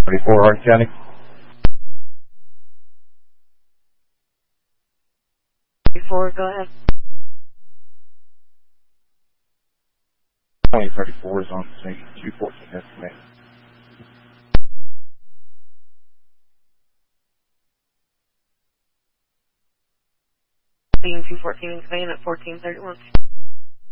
34 Hardin County. 34, go ahead. 2034 is on the scene. 214 estimate. Being 214 in command at 1431.